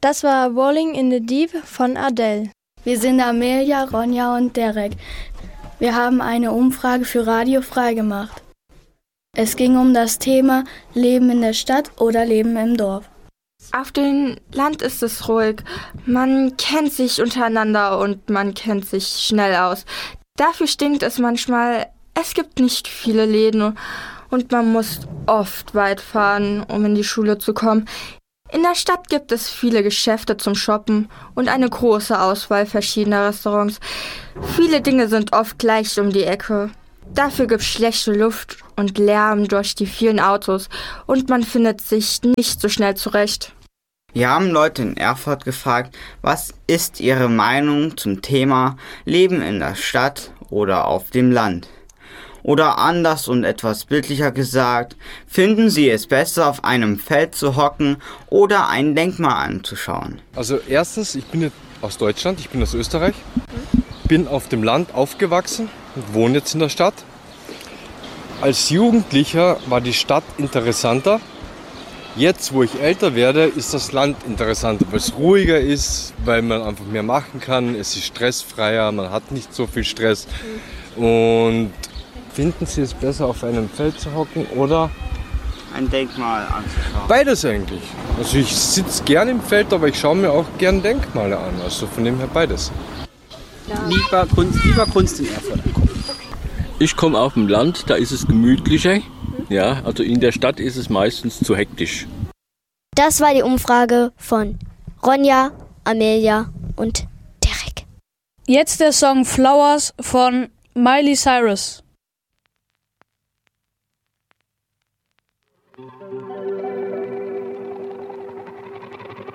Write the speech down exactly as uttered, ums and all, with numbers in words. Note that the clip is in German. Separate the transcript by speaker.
Speaker 1: Das war Rolling in the Deep von Adele.
Speaker 2: Wir sind Amelia, Ronja und Derek. Wir haben eine Umfrage für Radio Frei gemacht. Es ging um das Thema Leben in der Stadt oder Leben im Dorf.
Speaker 3: Auf dem Land ist es ruhig. Man kennt sich untereinander und man kennt sich schnell aus. Dafür stinkt es manchmal. Es gibt nicht viele Läden und man muss oft weit fahren, um in die Schule zu kommen. In der Stadt gibt es viele Geschäfte zum Shoppen und eine große Auswahl verschiedener Restaurants. Viele Dinge sind oft gleich um die Ecke. Dafür gibt es schlechte Luft und Lärm durch die vielen Autos und man findet sich nicht so schnell zurecht.
Speaker 4: Wir haben Leute in Erfurt gefragt, was ist ihre Meinung zum Thema Leben in der Stadt oder auf dem Land? Oder anders und etwas bildlicher gesagt, finden Sie es besser, auf einem Feld zu hocken oder ein Denkmal anzuschauen?
Speaker 5: Also erstens, ich bin aus Deutschland, ich bin aus Österreich, bin auf dem Land aufgewachsen und wohne jetzt in der Stadt. Als Jugendlicher war die Stadt interessanter. Jetzt, wo ich älter werde, ist das Land interessanter, weil es ruhiger ist, weil man einfach mehr machen kann, es ist stressfreier, man hat nicht so viel Stress. Und finden Sie es besser, auf einem Feld zu hocken oder
Speaker 4: ein Denkmal anzuschauen?
Speaker 5: Beides eigentlich. Also ich sitze gern im Feld, aber ich schaue mir auch gern Denkmale an. Also von dem her beides.
Speaker 6: Lieber Kunst, lieber Kunst in Erfurt angucken.
Speaker 7: Ich komme auf dem Land, da ist es gemütlicher. Ja, also in der Stadt ist es meistens zu hektisch.
Speaker 8: Das war die Umfrage von Ronja, Amelia und Derek.
Speaker 9: Jetzt der Song Flowers von Miley Cyrus.